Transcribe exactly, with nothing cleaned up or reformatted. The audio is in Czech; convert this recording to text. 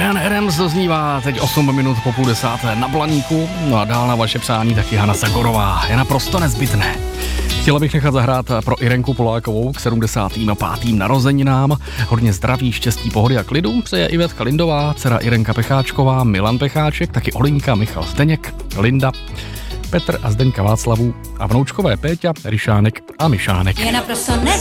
Brian Adams doznívá teď osm minut po půl desáté na Blaníku, no a dál na vaše přání taky Hana Zagorová. Je naprosto nezbytné. Chtěla bych nechat zahrát pro Irenku Polákovou k sedmdesátým pátým narozeninám. Hodně zdraví, štěstí, pohody a klidu přeje Ivetka Lindová, dcera Irenka Pecháčková, Milan Pecháček, taky Olinka, Michal Zdeněk, Linda, Petr a Zdeňka Václavu a vnoučkové Péťa, Ryšánek a Myšánek. Je naprosto ne-